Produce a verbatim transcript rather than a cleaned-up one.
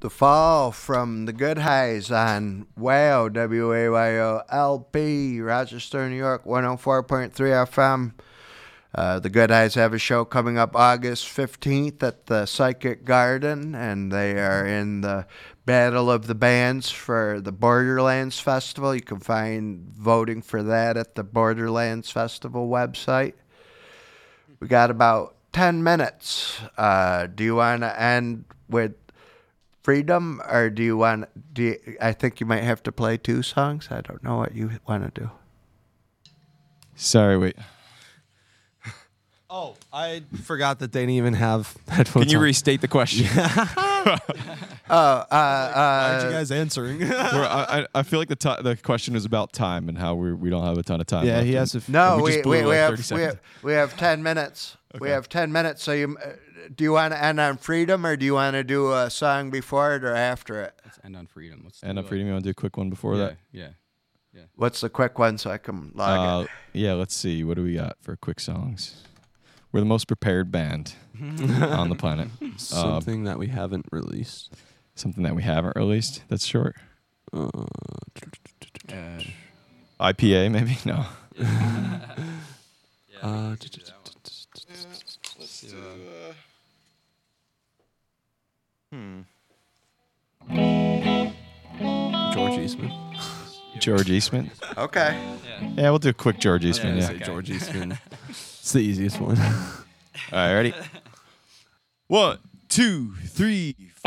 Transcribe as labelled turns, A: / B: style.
A: The Fall from the Good Highs on WAYO, W A Y O L P, Rochester, New York, one oh four point three F M. Uh, the Good Highs have a show coming up August fifteenth at the Psychic Garden, and they are in the Battle of the Bands for the Borderlands Festival. You can find voting for that at the Borderlands Festival website. We got about ten minutes. Uh, do you want to end with Freedom, or do you want, do you, I think you might have to play two songs. I don't know what you want to do.
B: Sorry, wait.
C: Oh, I forgot that they didn't even have headphones
B: Can you
C: on.
B: restate the question?
A: Oh, uh, uh,
C: Why aren't you guys answering?
B: We're- I, I I feel like the ti the question is about time and how we we don't have a ton of time.
C: yeah,
B: left.
C: he has to. F-
A: no,
B: we
A: we,
B: just blew
A: we,
B: like
A: we, have,
B: thirty
A: we,
B: seconds.
A: have, we have ten minutes. We
B: Okay.
A: have ten minutes. So you, uh, do you want to end on Freedom, or do you want to do a song before it or after it?
D: Let's end on Freedom. Let's
B: And
D: do
B: I'm
D: it.
B: freedom. You want to do a quick one before
D: yeah,
B: that?
D: Yeah.
A: What's the quick one so I can log
B: Uh,
A: it?
B: yeah, let's see. What do we got for quick songs? We're the most prepared band on the planet.
C: something that we haven't released.
B: Something that we haven't released. That's short.
C: Uh,
D: Uh,
B: I P A maybe? No.
C: uh, George Eastman.
B: George Eastman.
A: Okay.
B: Yeah, we'll do a quick George Eastman.
C: Yeah,
B: Yeah.
C: say George Eastman. It's the easiest one.
B: All right, ready? One, two, three.